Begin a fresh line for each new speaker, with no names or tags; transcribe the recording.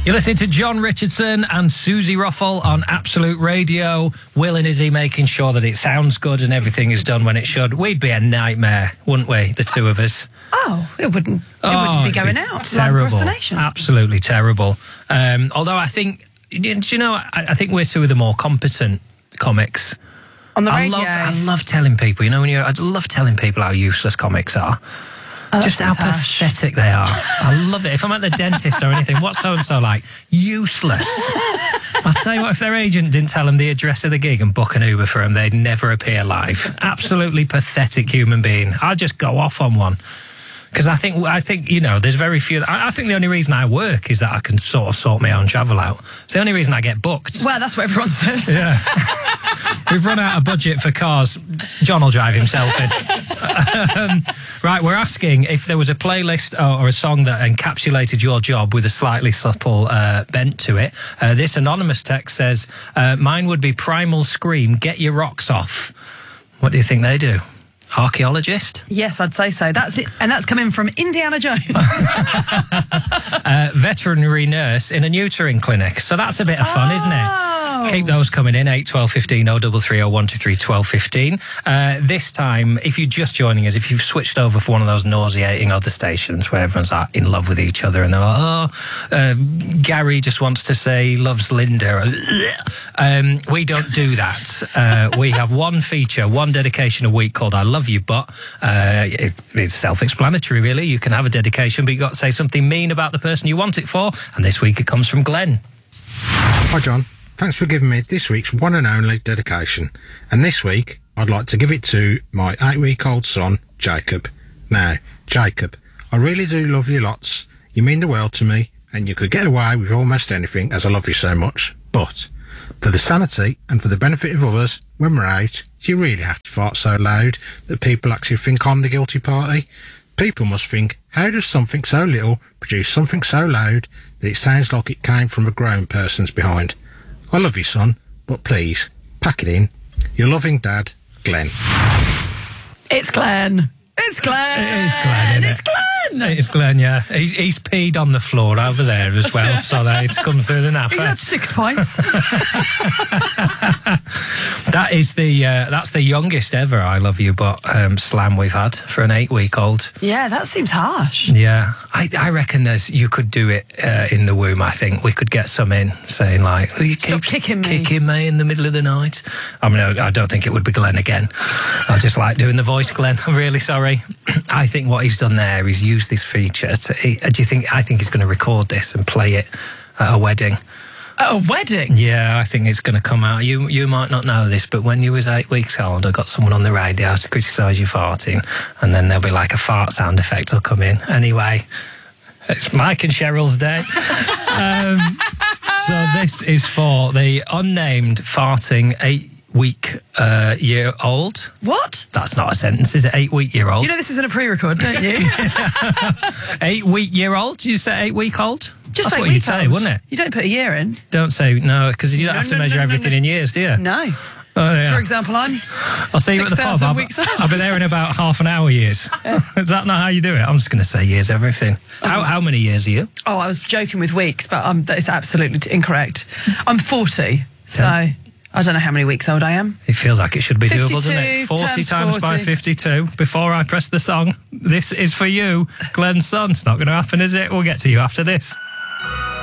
You're listening to John Richardson and Susie Ruffle on Absolute Radio. Will and Izzy making sure that it sounds good and everything is done when it should. We'd be a nightmare, wouldn't we, the two of us?
Oh, it wouldn't be going out.
Terrible.
Across the nation.
Absolutely terrible. Although I think, do you know, I think we're two of the more competent comics.
On the radio.
I love telling people, I love telling people how useless comics are. Just how pathetic they are. I love it. If I'm at the dentist or anything, what's so-and-so like? Useless. I'll tell you what, if their agent didn't tell them the address of the gig and book an Uber for them, they'd never appear live. Absolutely pathetic human being. I'll just go off on one. Because I think there's very few. I think the only reason I work is that I can sort of sort my own travel out. It's the only reason I get booked.
Well, that's what everyone says.
Yeah. We've run out of budget for cars. John will drive himself in. Right, we're asking if there was a playlist or a song that encapsulated your job with a slightly subtle bent to it. This anonymous text says, mine would be Primal Scream, Get Your Rocks Off. What do you think they do? Archaeologist?
Yes, I'd say so. That's it. And that's coming from Indiana Jones.
Veterinary nurse in a neutering clinic. So that's a bit of fun, isn't it? Keep those coming in, 8 12 15 033 123 12 15. This time, if you're just joining us, if you've switched over for one of those nauseating other stations where everyone's in love with each other and they're like, Gary just wants to say he loves Linda. We don't do that. We have one feature, one dedication a week called I Love You, but it's self-explanatory, really. You can have a dedication, but you've got to say something mean about the person you want it for. And this week it comes from Glenn.
Hi, John. Thanks for giving me this week's one and only dedication. And this week, I'd like to give it to my 8-week-old son, Jacob. Now, Jacob, I really do love you lots. You mean the world to me, and you could get away with almost anything as I love you so much. But for the sanity and for the benefit of others, when we're out, you really have to fart so loud that people actually think I'm the guilty party. People must think, how does something so little produce something so loud that it sounds like it came from a grown person's behind? I love you, son, but please, pack it in. Your loving dad, Glenn.
It's Glenn. It's Glenn.
It is Glenn, isn't it?
It's Glenn.
It's Glenn, yeah. He's peed on the floor over there as well, so that it's come through the napper.
He's had 6 points.
That's the youngest ever I Love You But slam we've had for an 8-week-old.
Yeah, that seems harsh.
Yeah, I reckon you could do it in the womb. I think we could get some in saying like, "Oh, you keep kicking me in the middle of the night." I mean, I don't think it would be Glenn again. I just like doing the voice, Glenn. I'm really sorry. I think what he's done there is used this feature. I think he's going to record this and play it at a wedding.
At a wedding?
Yeah, I think it's going to come out. You might not know this, but when you was 8 weeks old, I got someone on the radio to criticise you farting, and then there'll be like a fart sound effect will come in. Anyway, it's Mike and Cheryl's day. So this is for the unnamed farting 8-week-year-old.
What?
That's not a sentence, is it? 8-week-year-old.
You know this isn't a pre-record, don't you?
8-week-year-old? Did you say 8-week-old?
Just
That's
8
what
weeks
you'd say, wouldn't it?
You don't put a year in.
Don't say no, because you don't have to measure everything in years, do you?
No.
Oh, yeah.
For example, I'll
see you at the pub. I'll be there in about half an hour years. Is that not how you do it? I'm just going to say years, everything. How many years are you?
Oh, I was joking with weeks, but it's absolutely incorrect. I'm 40, so I don't know how many weeks old I am.
It feels like it should be doable, doesn't it?
52
40 times by 52. Before I press the song, this is for you, Glenn's son. It's not going to happen, is it? We'll get to you after this.